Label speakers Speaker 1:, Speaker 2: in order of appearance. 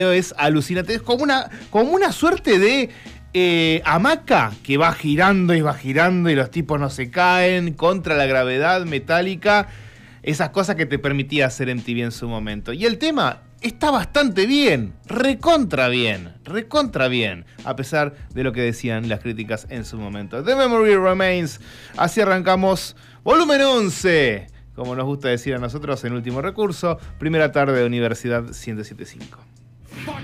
Speaker 1: es alucinante. Es como una suerte de hamaca que va girando y los tipos no se caen contra la gravedad metálica. Esas cosas que te permitía hacer MTV en su momento. Y el tema está bastante bien, recontra bien, a pesar de lo que decían las críticas en su momento. The Memory Remains. Así arrancamos volumen 11, como nos gusta decir a nosotros en Último Recurso, primera tarde de Universidad 107.5.